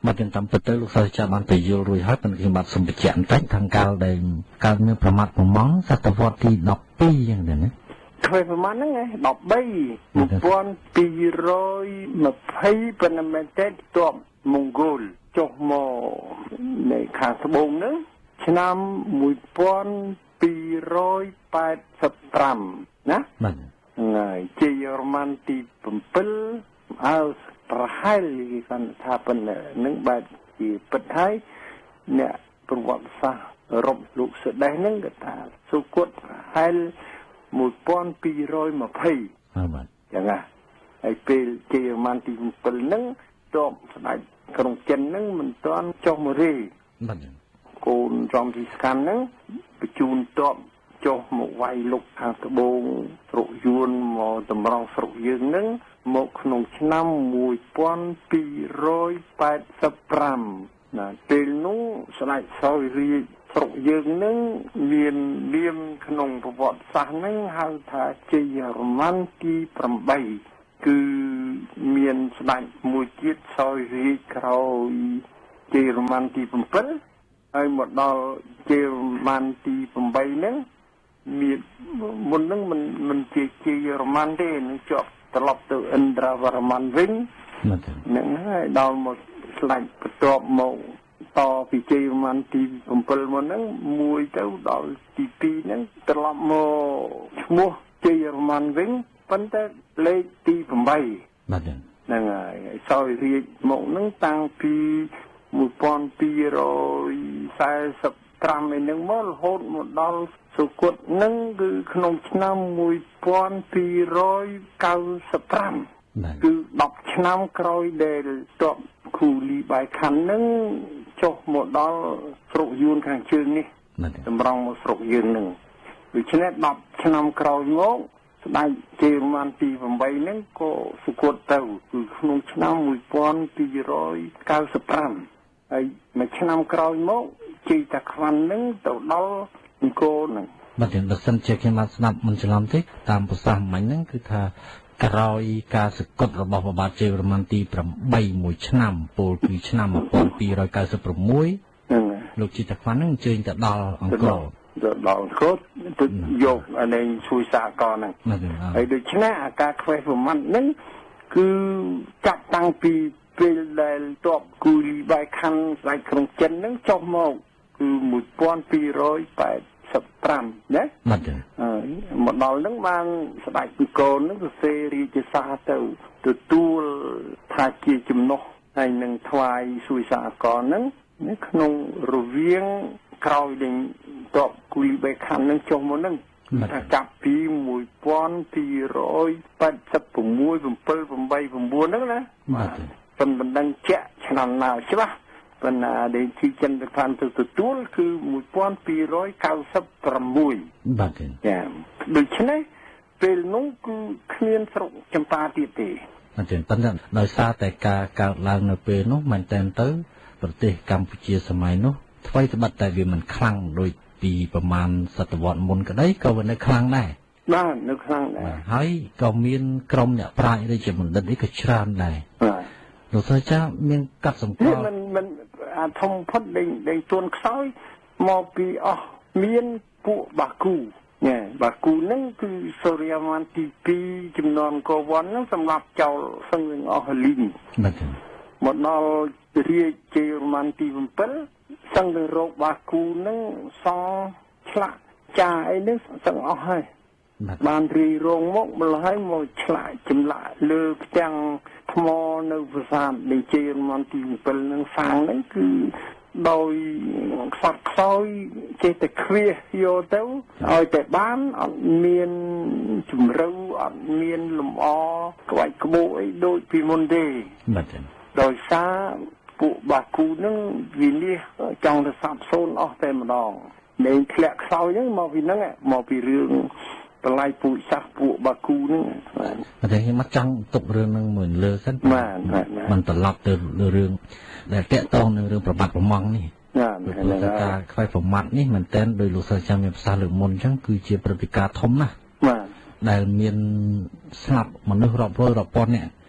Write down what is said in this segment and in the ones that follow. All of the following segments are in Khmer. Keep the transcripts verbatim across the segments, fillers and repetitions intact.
บัดยังตามปิดลูกสาวจะบันไปโยรุยให้เป็นกิจบัตรสมบัติอันแต่ทางการได้การเมื่อประมาทผมมองศตวรรษที่ดอกปีอย่างเดียวนี้เคยประมาณนั้นไงดอกใบมุกวนปีร้อยมาให้เป็นเมนเทตัวมองโกลจกโมในขาสบงนึงชนะมุกวนปีร้อยแปดสิบสามนะไงเจยอรมันตีปุ่มเปิลเอาประหารกันถ้าเป็นนึงแบบที่ประเทศเนี่ยประวัติศาสตร์รบลูกเสด็จนึงก็ตาสุกุดให้หมู่ป้อนปีร้อยมาพีอย่างไงไอ้ปีเจอมันที่เป็นนึงจอมสมัยกรุงเจนนึงมันตอนจอมรีกูจอมที่สกันนึงไปจูนตอมจอมไวลุกทางตะบงสรุยุนมอตำรองสรุยืนนึงหมกขนมชน้ำมวยป้อนปีร้อยแปดสิบสามนะปีนู้สมัยซอยรีสรุยืนนึงเรียนเรียนขนมประวัติศาสตร์นึงหาทาเจียรมันที่ปรำใบคือเมียนสมัยมวยจิตซอยรีคราวเจียรมันที่ปรำเปิลไอ้หมดดอลเจียรมันที่ปรำใบนึงมีบนนึงมันมันเจียเจียรมันได้นึงจบตลอดตัวอินทราวรมันวิ่งนั่นให้ดาวหมดสลายประตอบหมดต่อปีเจมันตีผมเปิลมันนั่งมวยเจ้าดาวตีปีนั่งตลอดหมดมัวเจียรมันวิ่งปั้นแต่เล็กตีผมใบนั่นไงซอยเรียหมดนั่งตั้งปีมือปอนปีรอยสายสับตรามไอ้นั่งมอลโหดหมดดาวสุกุดนั่งคือขนมชน้ำมวยปอนปีร้อยเก้าสิบสามคือดอกชน้ำกรอยเดลตบคูลีใบขันนั่งจกหมดดอกสรุยืนข้างชื่อนี่จำลองมาสรุยืนหนึ่งหรือชนะดอกชน้ำกรอยงงสดายเจอมันปีผมใบนั่งก็สุกุดเต่าคือขนมชน้ำมวยปอนปีร้อยเก้าสิบสามไอ้มาชน้ำกรอยงงจีตะควันนั่งตัวดอกโกนึงบัดเดี๋ยวเราสังเกตมาสนับมันจะลำที่ตามภาษาใหม่นั่นคือถ้ากรอยการสกดระบบบาดเจอร์มันตีประใบมวยชนำปูปีชนำปอนปีรอยการสปรมวยลูกจิตควันนั่งเจอจะดอลอังกฤษดอลโคตรโยกอันนี้ช่วยสากรนั่งไอ้โดยชนะการแควร์มันนั่นคือจับตั้งปีเป็นเลยตัวกุลีใบคันใส่กรงเจนนั่งจอมมองคือมวยปอนปีร้อยแปดสับปรามเนี่ยหมดดอลนั่งบางสบายปีโกนนั่งเซรีจะซาเตอตัวตัวทากีจุมนกในหนึ่งทวายสุยสากรนั่งนี่ขนมรูเวียงคราวดิ่งตบกุลีใบคันนั่งจมมันนั่งถ้าจับปีมวยปอนปีร้อยแปดสิบปุ่มมวยปุ่มเปิลปุ่มใบปุ่มบัวนั่งนะเป็นบันดังเจ๊ฉนำหนาวใช่ปะเป็นเด็กที่จันทร์พันธุ์ตัวตัวคือมวยปอนปีร้อยเก้าสิบประมวยบัดเนี่ยโดยเฉพาะเป็นนุ่งคือเขียนสรุปจำปาตีตีมันเป็นปัญหาโดยซาแต่การการล้างในเป็นนุ่งมันเต็มเต้ประเทศกัมพูชีสมัยนู้นทว่าสบัดแต่วิมันคลั่งโดยปีประมาณศตวรรษมุนก็ได้ก็วันในคลั่งได้บ้านในคลั่งได้ให้ก็มีกรมเนี่ยปลายได้จะมันดันได้ก็ชราได้หลวงพ่อเจ้ามีกัดสมควรมันมันทงพัดเด้งเด้งตัวซ้ายมอปีอ๋อมีนปุบากูเนี่ยบากูนั่นคือสุริยมันตีปีจำนวนกวันนั่นสำหรับเจ้าสังเวยอลินหมดนอเรียเจอมันตีมันเปิลสังเวยโรบากูนั่นสองฉลาจ่าไอ้นั่นสังเอาให้บานรีโรงมกมาให้หมดฉลาจำละเลือกจังทมอในภาษาในเจอมันตีมันเปิลนั่นฟังนั่นคือโดยฝักซอยเจตเคลียโยเต้เอาแต่บ้านเมียนจุ่มรูเมียนลมอ้อกวาดกระโบยโดยพิมพ์เดโดยซาปุบากูนั่งวินิจังจะสับโซนออกแต่มาดองในแคลกซอยยังมาวินั่งอ่ะมาวิเรื่องปลายปุซักปุบากูนั่งแต่ที่มัดจังตกเรื่องนึงเหมือนเลือกันมันตลอดเดินเรื่องแต่เตะตองในเรื่องประวัติประมังนี่โดยการไฟประมัดนี่มันเต้นโดยลูกสาวจำเป็นภาษาหรือมนจังคือเจียปฏิกาทมนะได้เมียนสลับมันนึกรอบเพื่อรอบปอนเนี่ย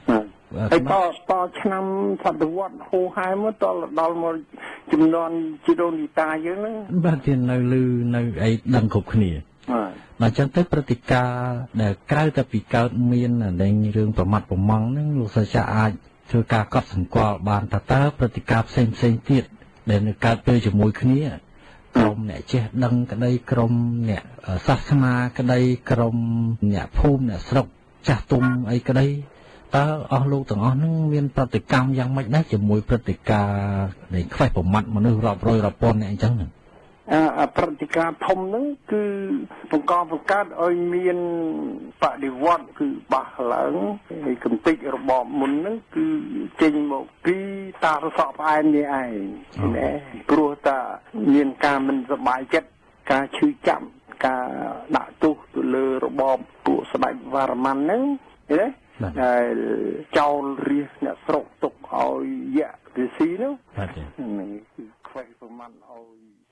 ហើយតតឆ្នាំសតវត្សហូហែមកតដល់មកចំនួនជីដូនីតាយើងហ្នឹងបាទជានៅលឺនៅអីដឹងគ្រប់គ្នាបាទបាទចឹងទៅព្រឹត្តិការណ៍ដែលក្រៅតែពីកើតមានដែលរឿងប្រមាត់ប្រម៉ងហ្នឹងលោកសាស្ត្រាចារ្យអាចធ្វើការកត់សម្គាល់បានថាតើព្រឹត្តិការណ៍ផ្សេងផ្សេងទៀតដែលនៅកើតពេលជាមួយគ្នាក្រុមអ្នកចេះដឹងក្តីក្រុមអ្នកសាសនាក្តីក្រុមអ្នកភូមិអ្នកស្រុកចាស់ទុំអីក្តីតើអស់លោកទាំងអស់ហ្នឹងមានប្រតិកម្មយ៉ាងម៉េចដែរជាមួយព្រឹត្តិការណ៍នៃខ្វេះប្រមាត់មនុស្សរាប់រយរាប់ពាន់អ្នកអញ្ចឹងហ្នឹងអព្រឹត្តិការណ៍ធំហ្នឹងគឺបង្កបង្កើតឲ្យមានបដិវត្តគឺបាសឡើងហើយកំតិចរបបមុនហ្នឹងគឺចេញមកពីតារសក់ផ្អែមនេះឯងណាព្រោះតាមានការមិនសប្បាយចិត្តការឈឺចាប់ការដាក់ទោសទៅលើរបបពួកស្ដេចវរ្ម័នហ្នឹងណាដែលចោលរាជអ្នកស្រុកទុកឲ្យយៈរិសីនោះហ្នឹងគឺខ្វេះប្រមាណឲ្យ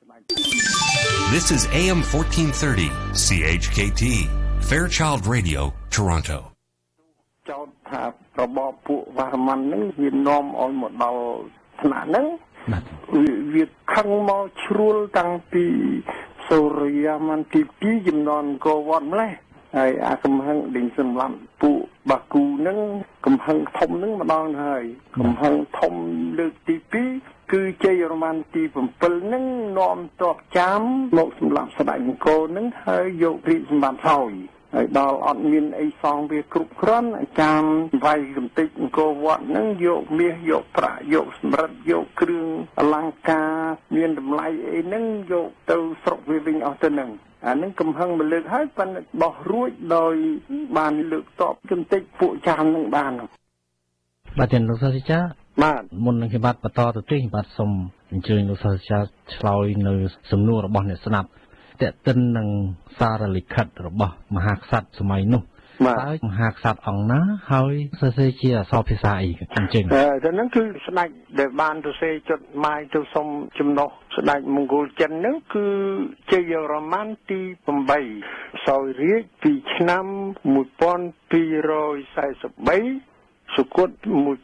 This is A M fourteen thirty C H K T Fairchild Radio Toronto ចោតថារបបពួកវរ្ម័នហ្នឹងវានាំឲ្យមកដល់ថ្នាក់ហ្នឹងវាខឹងមកជ្រួលតាំងពីសូរិយាមន្ទីពីរចំនួនកវត្តម្លេះហើយអាកំហឹងដេញសម្លាប់ពួកបាគូហ្នឹងកំហឹងធំហ្នឹងម្ដងហើយកំហឹងធំលើកទីពីរគឺជ័យរ្ម័នទី7ហ្នឹងនាំតបចាំមកសម្លាប់ស្ដេចអង្គរហ្នឹងហើយយករាជសម្បត្តិហើយហើយដល់អត់មានអីសងវាគ្រប់គ្រាន់អាចារ្យវាយកំតិចអង្គរវត្តហ្នឹងយកមាសយកប្រាក់យកសម្រិតយកគ្រឿងអលង្ការមានតម្លៃអីហ្នឹងយកទៅស្រុកវាវិញអស់ទៅហ្នឹងអានឹងកំហឹងមកលើកហើយប៉ុន្តែបោះរួចដោយបានលើកតបកំតិចពួកចាមនឹងបានបាទទាំងលោកសាស្ត្រាចារ្យបាទមុននឹងខ្ញុំបាទបន្តទៅទៀតខ្ញុំបាទសូមអញ្ជើញលោកសាស្ត្រាចារ្យឆ្លើយនៅសំណួររបស់អ្នកស្ដាប់តេតិននឹងសារលិខិតរបស់មហាក្សត្រសម័យនោះតើមហាក្សត្រអង្គណាហើយសរសេរជាអក្សរភាសាអីអញ្ចឹងអឺទៅហ្នឹងគឺស្ដេចដែលបានសរសេរចดหมายទៅសុំចំណុះស្ដេចមង្គលចិនហ្នឹងគឺជ័យរ្ម័នទី8សោយរាជពីឆ្នាំtwelve forty-threeសុគត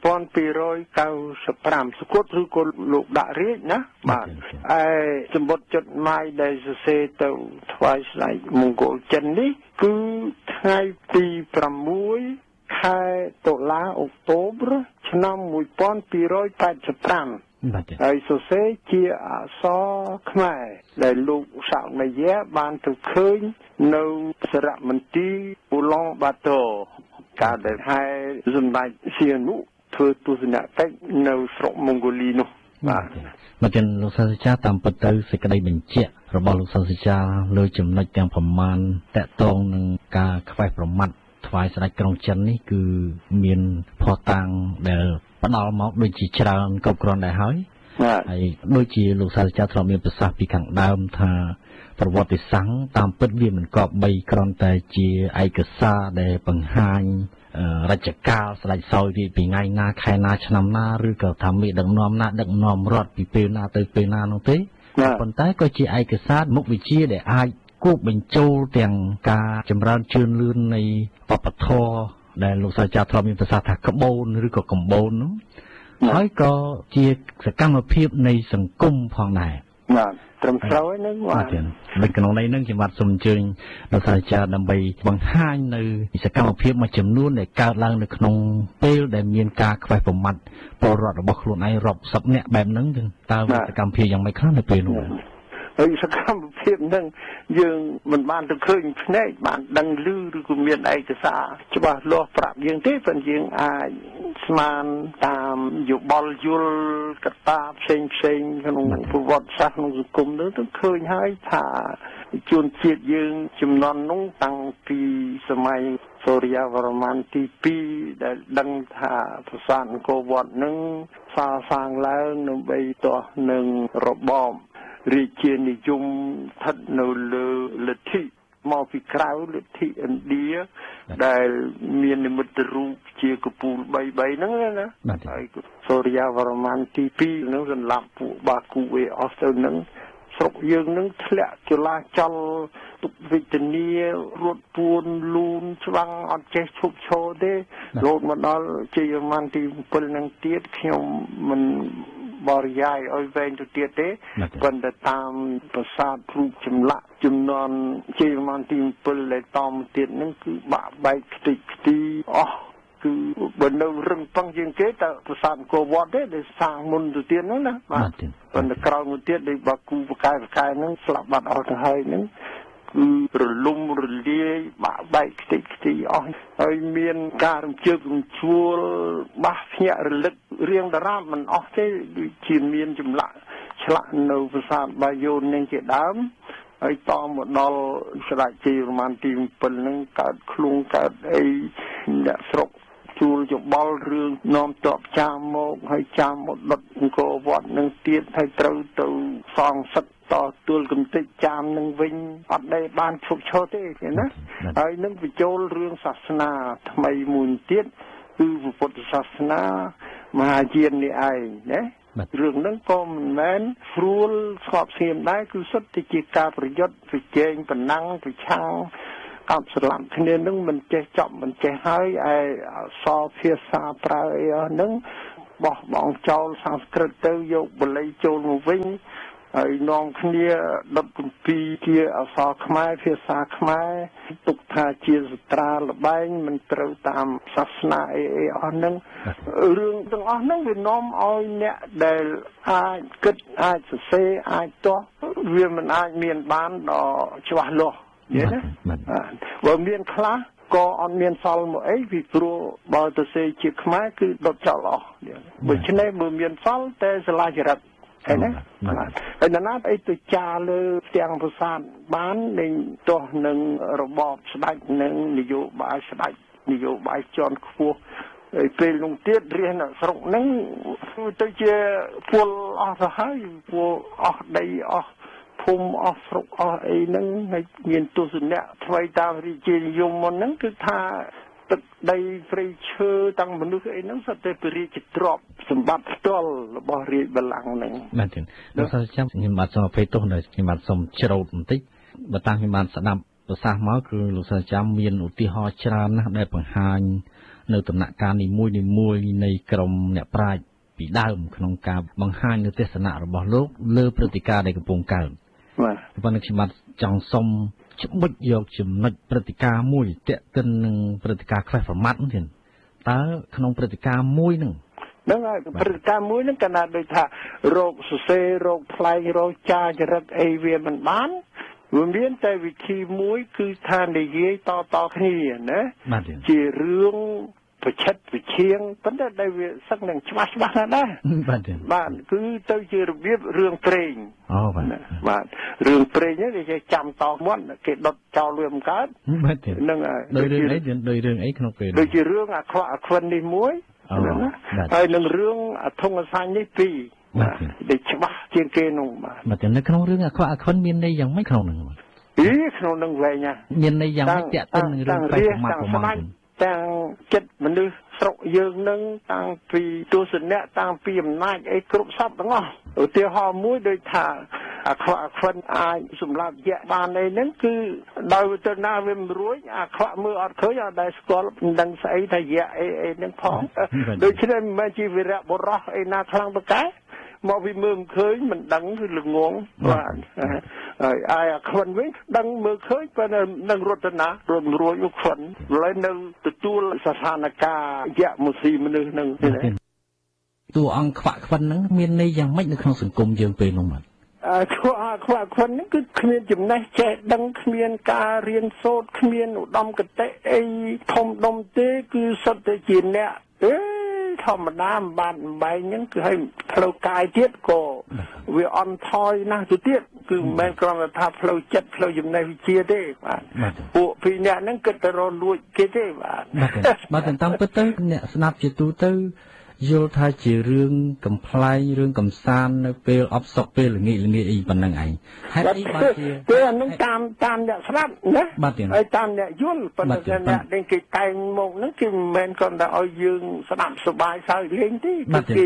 twelve ninety-fiveសុគតឬក៏លោកដាក់រាជណាបាទឯសម្បត្តិចดหมายដែលសរសេរទៅថ្វាយស្ដេចមង្គលចិននេះគឺថ្ងៃទីsixខែតុលាអុកតូបឆ្នាំtwelve eighty-fiveបាទហើយសរសេរជាអក្សរខ្មែរដែលលោកសាមណយៈបានទៅឃើញនៅសារមន្ទីរឧឡុងបាតូកាលដែលហើយសម្ដេចសៀនុធ្វើទស្សនកិច្ចនៅស្រុកម៉ុងហ្គូលីនោះបាទមកទាំងលោកសាស្ត្រាចារ្យតាមពិតទៅសេចក្តីបញ្ជាក់របស់លោកសាស្ត្រាចារ្យលើចំណុចទាំងប្រមាណតកតងនឹងការខ្វេះប្រមាត់ថ្វាយស្ដេចក្រុងចិននេះគឺមានភស្តុតាងដែលផ្ដល់មកដូចជាច្រើនគ្រប់គ្រាន់ដែរហើយហើយដូចជាលោកសាស្ត្រាចារ្យធ្លាប់មានប្រសាសន៍ពីខាងដើមថាប្រវត្តិសាស្ត្រតាមពិតវាមិនគប្បីគ្រាន់តែជាឯកសារដែលបង្ហាញរជ្ជកាលស្ដេចសោយរាជពីថ្ងៃណាខែណាឆ្នាំណាឬក៏ថាមេដឹកនាំណាដឹកនាំរដ្ឋពីពេលណាទៅពេលណានោះទេប៉ុន្តែក៏ជាឯកសារមុខវិជ្ជាដែលអាចគូបបញ្ចូលទាំងការចម្រើនជឿនលឿននៃវប្បធម៌ដែលលោកសាស្ត្រាចារ្យធ្លាប់មានប្រសាសន៍ថាក្បូនឬក៏កំបូននោះហើយក៏ជាសកម្មភាពនៃសង្គមផងដែរបាទត្រឹមត្រូវហ្នឹងបាទនៅក្នុងន័យហ្នឹងខ្ញុំបាទសូមអញ្ជើញលោកសាស្ត្រាចារ្យដើម្បីបង្ហាញនៅសកម្មភាពមួយចំនួនដែលកើតឡើងនៅក្នុងពេលដែលមានការខ្វេះប្រមាត់ពលរដ្ឋរបស់ខ្លួនឯងរាប់សិបនាក់បែបហ្នឹងតើសកម្មភាពយ៉ាងម៉េចខ្លះនៅពេលនោះហើយសកម្មភាពហ្នឹងយើងមិនបានទៅឃើញភ្នែកបានដឹងឮឬក៏មានឯកសារច្បាស់លាស់ប្រាប់យើងទេប៉ុន្តែយើងអាចស្មានតាមយោបល់យល់កត្តាផ្សេងផ្សេងក្នុងប្រវត្តិសាស្ត្រក្នុងសង្គមទៅទៅឃើញហើយថាជនជាតិយើងចំនួននោះតាំងពីសម័យសូរ្យវរ្ម័នទី2ដែលដឹងថាប្រាសាទអង្គរវត្តនឹងសាងសាងឡើងដើម្បីទាស់នឹងរបបរាជានិយមស្ថិតនៅលើលទ្ធិមកពីក្រៅលទ្ធិឥណ្ឌាដែលមាននិមិត្តរូបជាកពូលបីបីហ្នឹងណាហើយសូរ្យវរ្ម័នទី2ហ្នឹងសម្រាប់ពួកបាគូអេអស់ទៅហ្នឹងស្រុកយើងហ្នឹងធ្លាក់ចលាចលទុកវិទ្យារត់ពួនលូនច្បាំងអត់ចេះឈប់ឈរទេរហូតមកដល់ជ័យវរ្ម័នទី7នឹងទៀតខ្ញុំមិនបរិយាយឲ្យវែងទៅទៀតទេប៉ុន្តែតាមប្រាសាទរូបចម្លាក់ចំនួនជ័យវរ្ម័នទី7ដែលតមទៀតនឹងគឺបាក់បែកខ្ទេចខ្ទីអស់គឺបើនៅរឹងប៉ឹងជាងគេតែប្រាសាទអង្គរវត្តទេដែលសាងមុនទៅទៀតហ្នឹងណាបាទប៉ុន្តែក្រោយមកទៀតដោយបាគូបកាយបកាយហ្នឹងស្លាប់បាត់អស់ទៅហើយហ្នឹងគឺរលំរលាយបាក់បែកខ្ទេចខ្ទីអស់ហើយមានការរំជើបរំជួលបាសភ្ញាក់រលឹករៀងតារាមិនអស់ទេដូចជាមានចម្លាក់ឆ្លាក់នៅប្រាសាទបាយ័ននឹងជាដើមហើយតមកដល់ស្ដេចជ័យវរ្ម័នទី7ហ្នឹងកើតឃ្លួងកើតអីអ្នកស្រុកជួលច្បល់រឿងនាំតបចាំមកហើយចាំមកដុតអង្គរវត្តនឹងទៀតហើយត្រូវទៅសងសឹកតទួលកំតិចចាមនឹងវិញអត់ដែលបានឈប់ឈរទេណាហើយនឹងបញ្ចូលរឿងសាសនាថ្មីមួយទៀតគឺពុទ្ធសាសនាមហាយាននេះឯងណារឿងហ្នឹងក៏មិនមែនស្រួលស្ងប់ស្ងៀមដែរគឺសុទ្ធតែជាការប្រយុទ្ធប្រជែងប្រណាំងប្រឆាំងកាប់ស្លាប់គ្នានឹងមិនចេះចប់មិនចេះហើយឯអក្សរភាសាប្រើអីហ្នឹងបោះបង់ចោលសំស្ក្រឹតទៅយកបាលីចូលមកវិញហើយនាំគ្នាដុតគម្ពីរជាអក្សរខ្មែរភាសាខ្មែរទុកថាជាសត្រាល្បែងមិនត្រូវតាមសាសនាអីអីអស់ហ្នឹងរឿងទាំងអស់ហ្នឹងវានាំឲ្យអ្នកដែលអាចគិតអាចសរសេរអាចទាស់វាមិនអាចមានបានដល់ច្បាស់លាស់យល់ទេបើមានខ្លះក៏អត់មានសល់មកអីពីព្រោះបើទៅសេជាខ្មែរគឺដុតចោលអស់ដូច្នេះបើមានសល់តែសាលាចរិតហើយណាហើយណាស់អីទៅចាលើផ្ទាំងប្រាសាទបាននឹងទាស់នឹងរបបស្ដេចនឹងនយោបាយស្ដេចនយោបាយជាន់ខ្ពស់ហើយពេលនោះទៀតរាជស្រុកហ្នឹងទៅជាពលអស់ទៅហើយពលអស់ដីអស់ភូមិអស់ស្រុកអស់អីហ្នឹងហើយមានទស្សនៈថ្មីតាមរាជានិយមមុនហ្នឹងគឺថាទឹកដីព្រៃឈើទាំងមនុស្សអីហ្នឹងសុទ្ធតែពរាជទ្រព្យសម្បត្តិផ្ទាល់របស់រាជបល្ល័ង្កហ្នឹងមែនទេលោកសាស្ត្រចាំខ្ញុំបាទសូមអភ័យទោសដែលខ្ញុំបាទសូមច្រូតបន្តិចបើតាមខ្ញុំបាទស្ដាប់ប្រសាសន៍មកគឺលោកសាស្ត្រចាំមានឧទាហរណ៍ច្រើនណាស់ដែលបង្ហាញនៅដំណាក់កាលនីមួយនីមួយនៃក្រមអ្នកប្រាជ្ញពីដើមក្នុងការបង្ហាញនៅទស្សនៈរបស់លោកលើព្រឹត្តិការណ៍ដែលកំពុងកើតបាទប៉ុន្តែខ្ញុំបាទចង់សុំច្បុចយកចំណុចព្រឹត្តិការណ៍មួយទាក់ទិននឹងព្រឹត្តិការណ៍ខ្លះប្រមាថហ្នឹងតើក្នុងព្រឹត្តិការណ៍មួយហ្នឹងហ្នឹងហើយព្រឹត្តិការណ៍មួយហ្នឹងកណាដូចថារោគសរសេររោគផ្លែងរោគចាចរិតអីវាមិនបានវាមានតែវិធីមួយគឺថានិយាយតតគ្នាណាជារឿងប្រឆិតប្រឈៀងប៉ុន្តែដែលវាសឹកនឹងច្បាស់ច្បាស់ណាស់ដែរបាទបាទគឺទៅជារបៀបរឿងព្រេងអូបាទបាទរឿងព្រេងនេះគេចាំតមាត់គេដុតចោលវាមិនកើតបាទហ្នឹងហើយដោយរឿងអីដោយរឿងអីក្នុងពេលដូចជារឿងអាខ្វក់អាខ្វិននេះមួយហើយនឹងរឿងអាធុងអាសាញ់នេះពីរបាទដែលច្បាស់ជាងគេនោះបាទបាទនៅក្នុងរឿងអាខ្វក់អាខ្វិនមានន័យយ៉ាងម៉េចក្នុងហ្នឹងបាទអីក្នុងហ្នឹងវែងណាមានន័យយ៉ាងម៉េចតាក់ទិននឹងរឿងបែបប្រមាថប្រមាថទាំងចិត្តមនុស្សស្រុកយើងនឹងតាំងពីទស្សនៈតាំងពីអំណាចអីគ្រប់សពទាំងអស់ឧទាហរណ៍មួយដូចថាអាខ្វាក់អាខ្វិនអាចសម្រាប់យៈបានអីហ្នឹងគឺដោយទៅណាវាមិនរួចអាខ្វាក់មើលអត់ឃើញអត់ដែលស្គាល់មិនដឹងស្អីថាយៈអីអីហ្នឹងផងដូច្នេះមិនមែនជាវីរៈបុរសអីណាខ្លាំងបកែមកវាមើលមិនឃើញមិនដឹងគឺល្ងងបាទហើយអាយអាខ្វិនវិញដឹងមើលឃើញប៉ុន្តែនឹងរត់ទៅណារត់រួចនោះខ្វិនឡើយនៅទទួលស្ថានភាពយៈមុស៊ីមនុស្សនឹងតួអង្គខ្វាក់ខ្វិនហ្នឹងមានន័យយ៉ាងម៉េចនៅក្នុងសង្គមយើងពេលនោះបាទអើខ្វាក់ខ្វាក់ខ្វិនហ្នឹងគឺគ្មានចំណេះចេះដឹងគ្មានការរៀនសូត្រគ្មានឧត្តមគតិអីធំដុំទេគឺសុទ្ធតែជាអ្នកអេធម្មតាមិនបានបែងហ្នឹងគឺឲ្យផ្លូវកាយទៀតក៏វាអន់ថយណាស់ទៅទៀតគឺមិនមែនគ្រាន់តែថាផ្លូវចិត្តផ្លូវចំណេះវិជ្ជាទេបាទពួកពីរអ្នកហ្នឹងគិតតែរលួចគេទេបាទបាទតាមពិតទៅអ្នកស្ដាប់ជាទូទៅយល់ថាជារឿងកំ pl ែងរឿងកំសាន្តនៅពេលអបសុកពេលល្ងាចល្ងាចអីប៉ុណ្ណឹងឯងហេតុអីបានជាទេអានឹងតាមតាមអ្នកស្ដាប់ណាហើយតាមអ្នកយល់ប៉ុន្តែអ្នកដែលគេតែងមកហ្នឹងគឺមិនមែនគ្រាន់តែឲ្យយើងស្ដាប់សប្បាយសើចលេងទេគឺគេ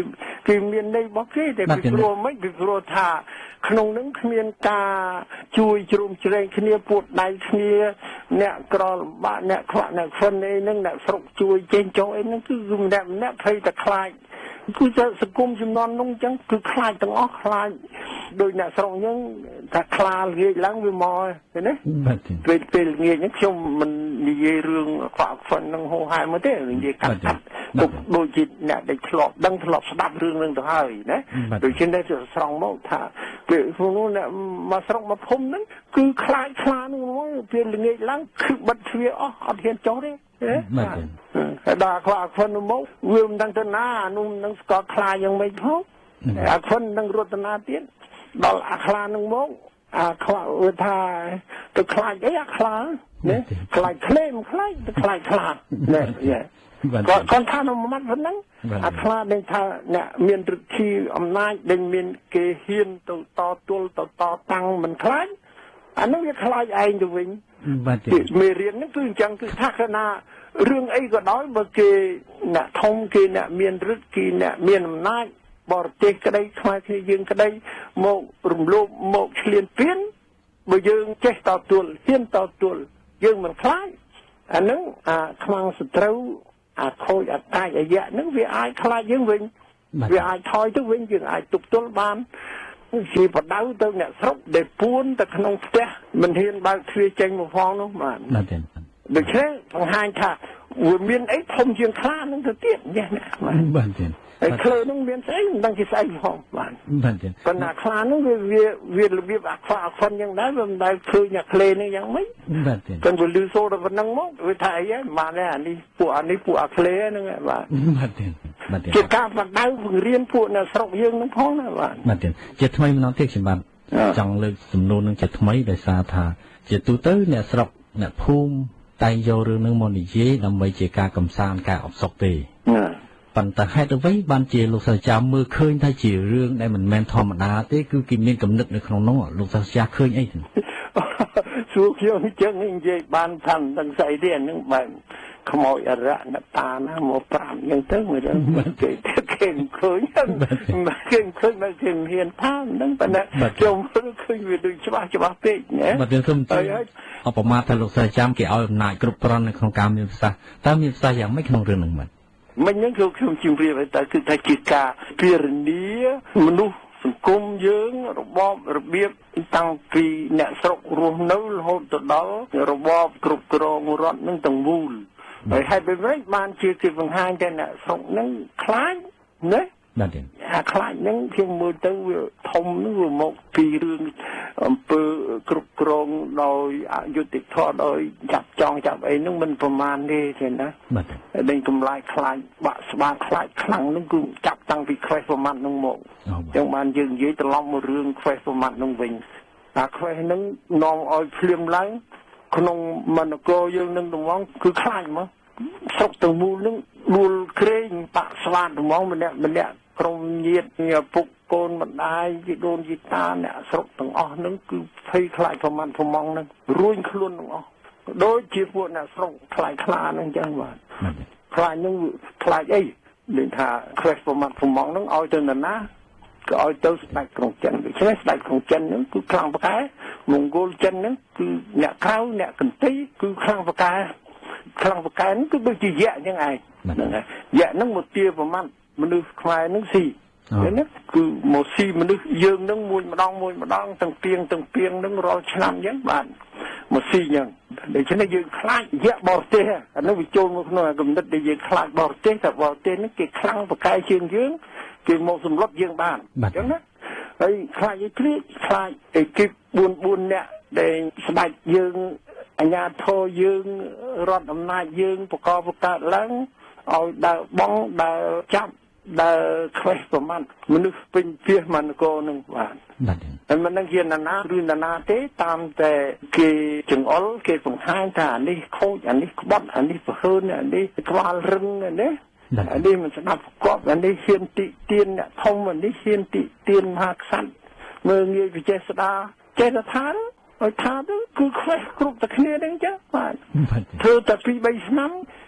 គេមានន័យរបស់គេតែពីព្រោះមិនពីព្រោះថាក្នុងនឹងគ្មានការជួយជ្រោមជ្រែងគ្នាពួតដៃគ្នាអ្នកក្រលំបាកអ្នកខ្វាក់អ្នកហ្វិនអីហ្នឹងអ្នកស្រុកជួយចេញចុះអីហ្នឹងគឺម្នាក់ម្នាក់ភ័យតែខ្លាចគឺជាសង្គមចំនួននោះអញ្ចឹងគឺខ្លាចទាំងអស់ខ្លាចដោយអ្នកស្រុកអញ្ចឹងថាខ្លាងាកឡើងវាមកទេណាពេលពេលងាកអញ្ចឹងខ្ញុំមិននិយាយរឿងខ្វាក់ហ្វិនហ្នឹងហោហែមកទេនិយាយកាត់កាត់ទុកដូចជាអ្នកដែលធ្លាប់ដឹងធ្លាប់ស្ដាប់រឿងហ្នឹងទៅហើយណាដូច្នេះទៅស្រង់មកថាពេលនោះអ្នកមកស្រុកមកភូមិហ្នឹងគឺខ្លាចខ្លានោះមកពេលល្ងាចឡើងគឺបិទទ្វារអស់អត់ហ៊ានចុះទេបាទតែដល់ខ្វាក់ហ្វិនមកវាមិនដឹងទៅណានោះនឹងស្គាល់ខ្លាយ៉ាងម៉េចផងអាហ្វិននឹងរតនាទៀតដល់អាខ្លានឹងមកអាខ្វាក់វាថាទៅខ្លាចអីអាខ្លាណាខ្លាចក្លេមខ្លាចទៅខ្លាចខ្លាណាគាត់គាត់ថានៅមួយម៉ាត់ប៉ុណ្ណឹងអាខ្លាដែលថាអ្នកមានឫទ្ធិអំណាចដែលមានគេហ៊ានទៅតទល់ទៅតតាំងមិនខ្លាចអានោះវាខ្លាចឯងទៅវិញបាទមេរៀនហ្នឹងគឺអញ្ចឹងគឺថាកណារឿងអីក៏ដោយបើគេអ្នកធំគេអ្នកមានឫទ្ធិគេអ្នកមានអំណាចបរទេសក្តីខ្មែរគ្នាយើងក្តីមករំលោភមកឈ្លានពានបើយើងចេះតទល់ហ៊ានតទល់យើងមិនខ្លាចអាហ្នឹងអាខ្មាំងសត្រូវអាខូចអាតាចអាយៈហ្នឹងវាអាចខ្លាចយើងវិញវាអាចថយទៅវិញយើងអាចទប់ទល់បានជាបដៅទៅអ្នកស្រុកដែលពួនទៅក្នុងផ្ទះមិនហ៊ានបើកទ្វារចេញមកផងនោះបាទដូច្នេះបង្ហាញថាវាមានអីធំជាងខ្លានឹងទៅទៀតញ៉េះបាទទេហើយខ្លើនឹងមានស្អីមិនដឹងជាស្អីផងបាទបាទទេប៉ុន្តែខ្លានឹងវាវាវារបៀបអាខ្វាក់ហ្វិនយ៉ាងដែរវាមិនដែលឃើញអាក្លេនឹងយ៉ាងម៉េចបាទទេគាត់វាលឺសូរដល់ប៉ុណ្ណឹងមកវាថាអីហ្នឹងបានទេអានេះពួកអានេះពួកអាក្លេហ្នឹងបាទបាទទេបាទទេជាការបដៅបង្រៀនពួកនៅស្រុកយើងនឹងផងណាបាទបាទទេជាថ្មីម្ដងទៀតខ្ញុំបាទចង់លើកសំណួរនឹងជាថ្មីដោយសារថាជាទូទៅអ្នកស្រុកអ្នកភូមិតែងយករឿងនឹងមកនិយាយដើម្បីជាការកំសាន្តការអបសុខទេប៉ុន្តែហេតុអ្វីបានជាលោកសាស្ត្រាចារ្យមើលឃើញថាជារឿងដែលមិនមែនធម្មតាទេគឺគេមានគំនិតនៅក្នុងនោះលោកសាស្ត្រាចារ្យឃើញអីទៅសួរខ្ញុំចឹងនិយាយបានថាមិនដឹងស្អីទេអានឹងបែបខ្មោចអរៈនតាណាមកប្រាប់អញ្ចឹងទៅមើលគេគេឃើញមកគេឃើញមកគេហ៊ានថាហ្នឹងប៉ុន្តែខ្ញុំឃើញវាដូចច្បាស់ច្បាស់ពេកណាបាទខ្ញុំសូមអបមាថាលោកសាស្ត្រាចារ្យគេឲ្យអំណាចគ្រប់គ្រាន់នៅក្នុងការមានប្រសាសន៍តើមានប្រសាសន៍យ៉ាងម៉េចក្នុងរឿងហ្នឹងបាទមិញហ្នឹងគឺខ្ញុំជម្រាបឲ្យតើគឺថាជាការពិរនីមនុស្សសង្គមយើងរបបរបៀបតាំងពីអ្នកស្រុករស់នៅរហូតទៅដល់របបគ្រប់គ្រងរដ្ឋនឹងទាំងមូលហើយហេតុដូច្នេះបានជាគេបង្ហាញតែអ្នកស្រុកហ្នឹងខ្លាចណាបាទអាខ្លាចហ្នឹងខ្ញុំមើលទៅវាធំហ្នឹងវាមកពីរឿងអំពើគ្រប់គ្រងដោយអយុត្តិធម៌ដោយចាប់ចងចាប់អីហ្នឹងមិនប្រមាណទេទេណាបាទដេញកម្លាយខ្លាចបាក់ស្បាខ្លាចខ្លាំងហ្នឹងគឺចាប់តាំងពីខ្វេះប្រមាណហ្នឹងមកអញ្ចឹងបានយើងនិយាយត្រឡប់មករឿងខ្វេះប្រមាណហ្នឹងវិញអាខ្វេះហ្នឹងនាំឲ្យភ្លាមឡើងក្នុងមនគរយើងនឹងត្មងគឺខ្លាចមកស្រុកទាំងមូលនឹងដួលក្រែងបាក់ស្វាតត្មងម្នាក់ម្នាក់ក្រុមញាតិឪពុកកូនម្ដាយជីដូនជីតាអ្នកស្រុកទាំងអស់ហ្នឹងគឺភ័យខ្លាចប្រមាណប្រម៉ងហ្នឹងរួញខ្លួនទាំងអស់ដូចជាពួកអ្នកស្រុកខ្លាចខ្លាហ្នឹងអញ្ចឹងបាទខ្លាចហ្នឹងខ្លាចអីដូចថាខ្វេះប្រមាណប្រម៉ងហ្នឹងឲ្យទៅនរណាក៏ឲ្យទៅស្ដេចក្រុងចិនដូច្នេះស្ដេចក្រុងចិនហ្នឹងគឺខ្លាំងប្រកែមង្គលចិនហ្នឹងគឺអ្នកក្រៅអ្នកកន្ទីគឺខ្លាំងប្រកែខ្លាំងប្រកែហ្នឹងគឺដូចជាយៈអញ្ចឹងឯងហ្នឹងហើយយៈហ្នឹងមកទាប្រមាណមនុស្សខ្មែរហ្នឹងស៊ីណាគឺមកស៊ីមនុស្សយើងហ្នឹងមួយម្ដងមួយម្ដងទាំងពីងទាំងពីងហ្នឹងរាល់ឆ្នាំអញ្ចឹងបាទមកស៊ីអញ្ចឹងដូច្នេះយើងខ្លាចយៈបរទេសអានោះវាចូលមកក្នុងគំនិតដែលយើងខ្លាចបរទេសតែបរទេសហ្នឹងគេខ្លាំងប្រកែជាងយើងគេមកសម្លុតយើងបានអញ្ចឹងណាហើយខ្លាចឯគ្រាខ្លាចឯគីបបួនបួនអ្នកដែលស្ដេចយើងអាញាធរយើងរដ្ឋអំណាចយើងបកបកើតឡើងឲ្យដើរបងដើរចាប់ដើរខ្វេះប្រមាណមនុស្សពេញពីមនកោនឹងបាទហើយមិនដឹងជាណានាឬណានាទេតាមតែគេចង្អុលគេបង្ហាញថាអានេះខូចអានេះក្បត់អានេះប្រហើនអានេះក្បាលរឹងណាអានេះមិនស្ដាប់ប្រកបអានេះហ៊ានតិទៀនអ្នកធំអានេះហ៊ានតិទៀនមហាក្សត្រមើលងាយវិចេស្ដាចេះតែថាឲ្យថាទៅគឺខ្វេះគ្រប់តែគ្នាហ្នឹងចឹងបាទធ្វើតែពីរបីឆ្នាំ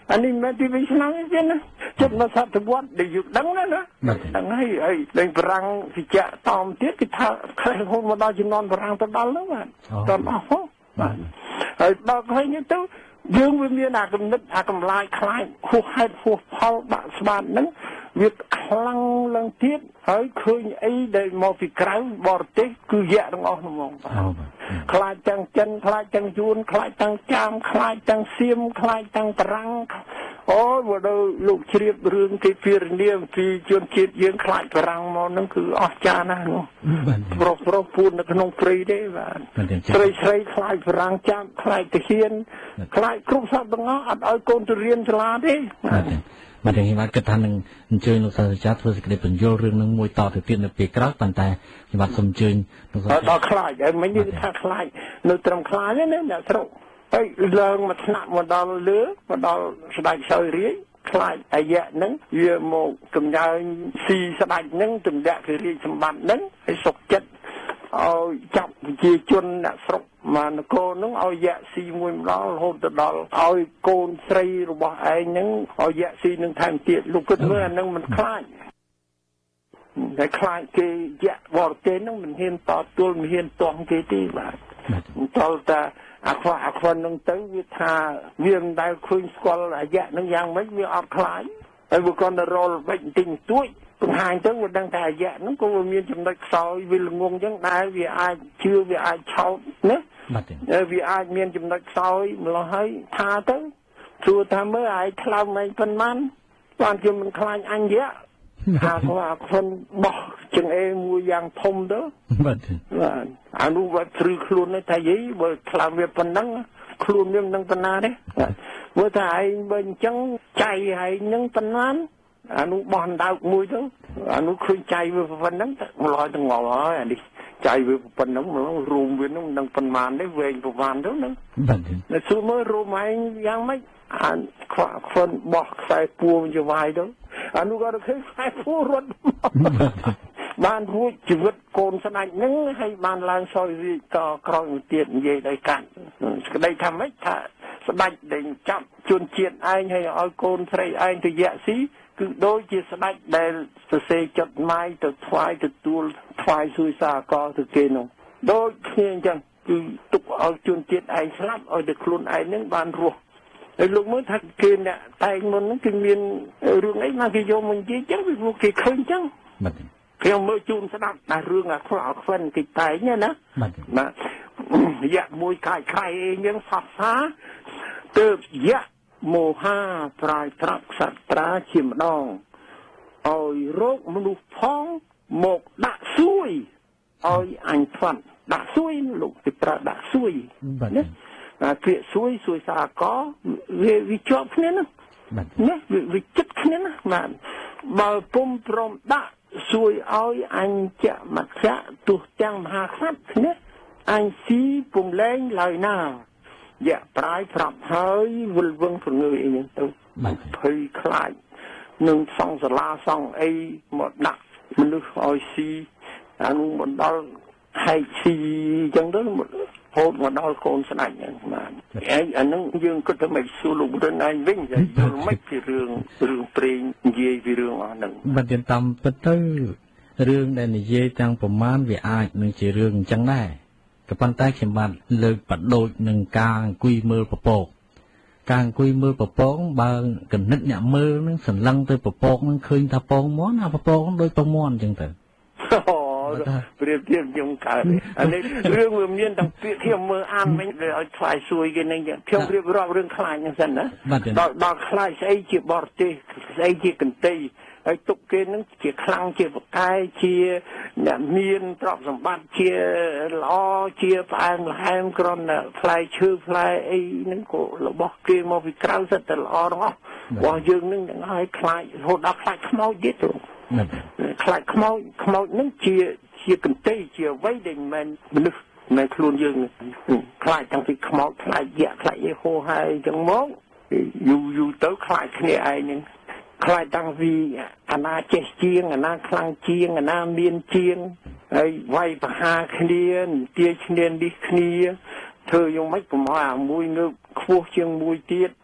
อันนี้แม่ที่วิชนาเนี่ยนะจุดมาสัตว์วัดได้หยุดดังนั่นนะดังให้ไอ้เรื่องพลังที่จะตอมเตี้ยที่ท่าใครคนมาได้จำนวนพลังตะดัลแล้วมันตอนอ้าวไอ้บางคนเนี่ยต้องยืมวิญญาณกำนึกอากำลายคล้ายหัวให้หัวพอลบะสบานนั้นวิดคลังลังเทียบเฮ้ยเคยไอ้ได้มอฟิกรังบอร์เตคือแย่ตรงออกมองคล้ายจังจันคล้ายจังยูนคล้ายจังจามคล้ายจังเสียมคล้ายจังตรังโอ้ว่าเราลูกเชียบเรื่องที่ฟิรเนียมที่จนจิตยังคล้ายตรังมองนั่นคืออาจารย์นะเนาะโปรโปรพูดในขนมฟรีได้บ้างใส่ใส่คล้ายตรังจามคล้ายตะเคียนคล้ายครุบซับบังอาจเอาคนจะเรียนฉลาดได้มาถึงที่วัดกระทันหนึ่งเจอหนุ่มสาวจัดเพื่อสกัดเป็นโยเรื่องนึงมวยต่อถือเตียนในปีกรักปันแต่ที่วัดสมเจริญหนุ่มสาวต่อคล้ายไม่ยืดท่าคล้ายหนุ่มตรำคล้ายเนี่ยเนี่ยสรุปไอ้เรื่องมาถนัดมาดอลเลือมาดอลสบายเฉยรีคล้ายไอ้แย่นั้นเยี่ยมโมกำยาสีสบายนั้นตุ่มแดกคือรีสมบัตินั้นไอ้สกจัดเอาจับจีจนน่ะสรุปมันโกนึงเอาแย่สีมวยดอลโหดดอลเอาโกนใส่ระบบไอ้นึงเอาแย่สีนึงแทนเตี้ยลูกกึศเมื่อนึงมันคล้ายแต่คล้ายเกยแย่วอร์เตนึงมันเห็นต่อตัวมันเห็นตองเกยที่บ้านต่อแต่อาควาอาควานึงตั้งวิธาเวียนได้คุยสกอลอะไรแย่นึงยังไม่มีออกคล้ายไอ้บุคคลโรลไปติงตุ้ยปัญหาตั้งวันดังแต่แย่นึงก็มีจำนวนสอยวิลงงยังได้วิอาเชื่อวิอาเช่าเนี่ยเออวิอาเมียนจำนวนสอยมันเราให้ทาตั้งชัวทำเมื่อไอ้คลาวไม่เป็นมันตอนที่มันคลายอันเยอะหากว่าคนบอกจึงเองมูยังทมเด้อว่าอนุวัตฟรีครูนในไทยเบอร์คลาวเวปนังครูนยังนังปนาเนี่ยเมื่อไทยเบอร์จังใจให้ยังปนานอนุบอลดาวมวยเด้ออนุคืนใจเวปนังมันลอยตั้งงอเลยอันนี้ใจเวปนังมันรูมเวนังนังปนมานได้เวงประมาณเด้อนึงแต่ซูเมอร์รูมไม่ยังไม่อ่านคนบอกใส่ปูมันจะวายด้วยอนุก็เคยใส่ปูรถบ้านพูดชีวิตโกนสนายนึงให้บ้านลางซอยก็ครองเตียนเย่ได้กันก็ได้ทำให้ถ้าสบายเด่นจับจนเจียนไอ้ให้เอาโกนใส่ไอ้ตัวแย่สิคือโดยจีสบายได้เสยจดไม้ตัวควายตัวตัวควายซุยซาก็ตัวเกนงโดยเพียงจังคือตุกเอาจนเจียนไอ้สลับเอาเด็กคลุนไอ้นึงบ้านรัวไอ้ลูกมือถักเกณฑ์เนี่ยตายมันนั่นคือมีเรื่องไอ้มาที่โยมมันยิ่งจังไปพวกที่เคยจังเพียงเมื่อจูนสนับในเรื่องอะเขาเอาฟันติดตายเนี่ยนะนะอยากมวยไข่ไข่เองยังฝักฟ้าเติบยะโมห้าปลายตรักสัตราชิมดองเอาโรคมนุษย์พ้องหมกดักซุยเอาอันฟันดักซุยลูกติดประดักซุยเนี่ยเกลียซุยซุยสาก็วิวิจอบเนี่ยนะเนี่ยวิวิจิตเนี่ยนะมันบาปุ่มพร้อมดักซุยเอาอันจะมักจะตุจังมหาคัดเนี่ยอันซีปุ่มแรงลอยหน้าอย่าปลายปรับเฮ้ยวุ่นวุ่นฝืนเงยอย่างตัวเผยคลายหนึ่งสองสลาสองไอหมดดักมันนึกเอาซีอันนู้นหมดดอลให้ซีจังด้วยหมดโหดหมดดอลโคนสนายอย่างนั้นไอ้อันนั้นยังก็ทำไมสู้ลูกเดินไอ้วิ่งอย่างยังไม่พิเรื่องเรื่องเปลี่ยนเยี่ยเรื่องอันนั้นบัดเดียนตำเป็นตื้อเรื่องใดในเยี่ยจังประมาณวิอาหนึ่งจีเรื่องจังได้กับปันใต้เข็มบัดเลิกปัดโดยหนึ่งกลางกุยมือประโปกกลางกุยมือประโปกบางกันนึกเนี่ยมือนั่งสันลังตัวประโปกนั่งเคยทับปองม้อนอาประโปกโดยประมอนจังเถอะเปรียบเทียบยงการอันนี้เรื่องเมืองนี้ต้องเปรียบเทียบมืออ่านไม่เลยเอาฝ่ายซวยกันอย่างเงี้ยเพียงเรียบรอบเรื่องคลายอย่างนั้นนะดอกดอกคลายใช้จีบอร์ตีใช้จีกันตีไอ้ตุกเกนั่งจีคลังจีบกายจีเนี่ยมีนตรอบสมบัติจีล้อจีปางแฮมกรอนน่ะคลายชื่อคลายไอ้นั่นก็เราบอกเกมมาวิกราวสัตว์ล้อเนาะว่ายืนนึงอย่างไรคลายโหดคลายขมเอายึดตัวคลายขมเอาขมเอานั่งจีเชียกันเตะเชียไว้เด่นมันนึกในครูนยืนคลายจังที่ขมเอาคลายแย่คลายโฮไฮจังมองอยู่อยู่เต้าคลายแค่ไอ้นึงคลายดังวีอันน่าเจเจียงอันน่าคลังเจียงอันน่าเมียนเจียงไอ้ไว้ปะหาเขียนเตี้ยเขียนดิเขียเธอยังไม่ผมว่ามวยเงือกคู่เชียงมวยเตี้ย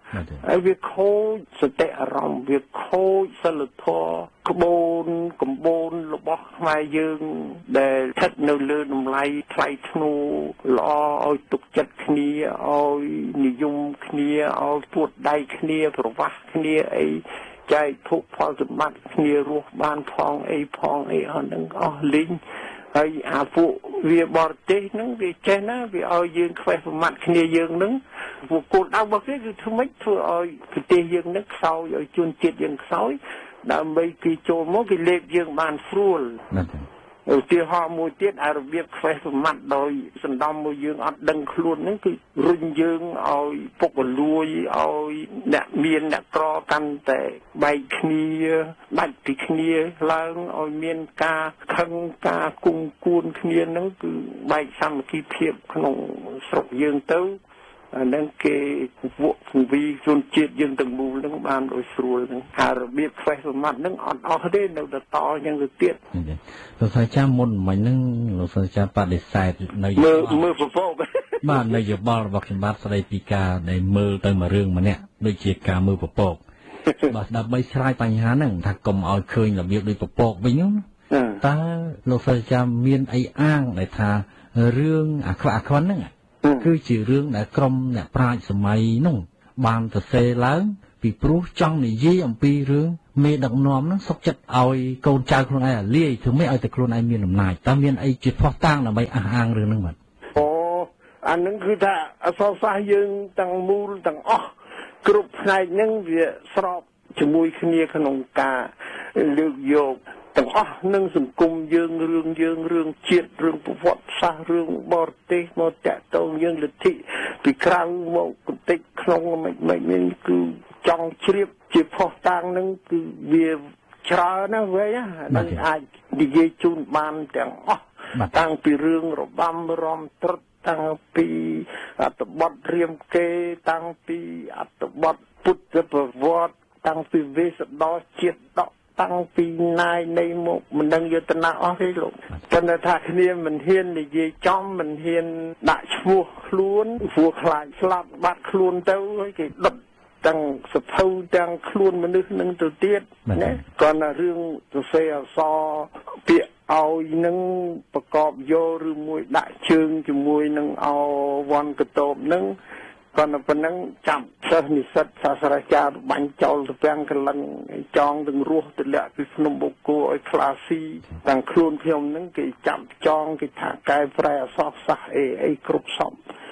ហើយវាខូចសតិអារម្មណ៍វាខូចសិលធម៌ក្បូនកម្បូនរបស់ខ្មែរយើងដែលស្ថិតនៅលើតម្លៃថ្លៃថ្នូរល្អឲ្យទុកចិត្តគ្នាឲ្យនិយមគ្នាឲ្យទួតដៃគ្នាប្រវាស់គ្នាអីចែកភោគផលសម្បត្តិគ្នារស់បានផងអីផងអីអស់ហ្នឹងអស់លីងហើយអាពួកវាបរទេសហ្នឹងវាចេះណាវាឲ្យយើងខ្វេះប្រមាត់គ្នាយើងហ្នឹងពួកគោលដៅរបស់គេគឺធ្វើម៉េចធ្វើឲ្យប្រទេសយើងហ្នឹងខ្សោយឲ្យជនជាតិយើងខ្សោយដើម្បីគេចូលមកគេលេបយើងបានស្រួលឧទាហរណ៍មួយទៀតអារបៀបខ្វេះប្រមាត់ដោយសណ្ដំមួយយើងអត់ដឹងខ្លួនហ្នឹងគឺរុញយើងឲ្យពុកលួយឲ្យអ្នកមានអ្នកក្រកាន់តែបែកគ្នាដាច់ពីគ្នាឡើងឲ្យមានការខឹងការគុំគួនគ្នាហ្នឹងគឺបែកសាមគ្គីភាពក្នុងស្រុកយើងទៅអានឹងគេពួកពង្វីជនជាតិយើងទាំងមូលហ្នឹងបានដោយស្រួលហ្នឹងហើយរបៀបខ្វេះប្រមាត់ហ្នឹងអត់អស់ទេនៅតែតយ៉ាងទៅទៀតលោកសាចាមុនមិញហ្នឹងលោកសាចាបដិសេធនៅមើលមើលប្រពកបាទនៅយោបល់របស់ខ្ញុំបាទស្ដីពីការដែលមើលទៅមួយរឿងម្នាក់ដូចជាការមើលប្រពកបាទដើម្បីឆ្លើយបញ្ហាហ្នឹងថាកុំឲ្យឃើញរបៀបដូចប្រពកវិញហ្នឹងតើលោកសាចាមានអីអាងដែលថារឿងអាខ្វាក់អាខ្វិនហ្នឹងគឺជារឿងដែលក្រុមអ្នកប្រាជ្ញសម័យនោះបានសរសេរឡើងពីព្រោះចង់និយាយអំពីរឿងមេដឹកនាំនឹងសុខចិត្តឲ្យកូនចៅខ្លួនឯងលាយធ្វើម៉េចឲ្យតែខ្លួនឯងមានអំណាចតើមានអីជាផុសតាងដើម្បីអះអាងរឿងហ្នឹងបាទអូអានឹងគឺថាអសរសាស្ត្រយើងទាំងមូលទាំងអស់គ្រប់ផ្នែកហ្នឹងវាស្របជាមួយគ្នាក្នុងការលើកយកទាំងអស់នឹងសង្គមយើងរឿងយើងរឿងជាតិរឿងប្រវត្តិសាស្ត្ររឿងបរទេសមកតាក់ទងយើងលទ្ធិពីក្រៅមកបន្តិចក្នុងមិនមិនមានគឺចង់ជ្រាបជាផុសតាងនឹងគឺវាច្រើនណាស់វិញហ្នឹងអាចនិយាយជូនបានទាំងអស់តាំងពីរឿងរបាំរំត្រុតតាំងពីអត្ថបទរៀមកេរតាំងពីអត្ថបទពុទ្ធប្រវត្តិតាំងពីវេស្សន្តរជាតិដកតាំងពីណាយនៃមកមិនដឹងយុទ្ធនាអស់ទេលោកប៉ុន្តែថាគ្នាមិនហ៊ាននិយាយចំមិនហ៊ានដាក់ឈ្មោះខ្លួនព្រោះខ្លាចស្លាប់បាត់ខ្លួនទៅហើយគេដុតទាំងសភៅទាំងខ្លួនមនុស្សនឹងទៅទៀតណាក៏ណារឿងសរសេរអក្សរពាក្យឲ្យនឹងប្រកបយកឬមួយដាក់ជើងជាមួយនឹងអវ័នកតបនឹងcòn là phần năng chậm sơ ni sất sa sa cha bánh châu từ bang cái lần chọn từng ruột từ lẹ từ nông bộ cô ở classy đang khuôn phim những cái chậm chọn cái thả cái phải sót sa ấy ấy cướp sống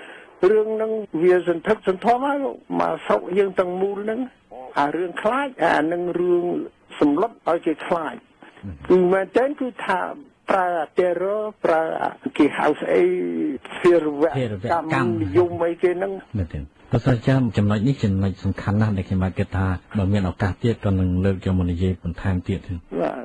riêng năng việc dân thức dân thoáng mà sau riêng từng mù năng à riêng khai à năng riêng sầm lấp ở cái khai mà đến cứ thả pra terror pra cái house a fear កម្មនិយមអីគេហ្នឹងមែនទេប្រសិនចាំចំណុចនេះចំណុចសំខាន់ណាស់ដែលខ្ញុំបានគិតថាបើមានឱកាសទៀតក៏នឹងលើកយកមកនិយាយបន្ថែមទៀតបាទ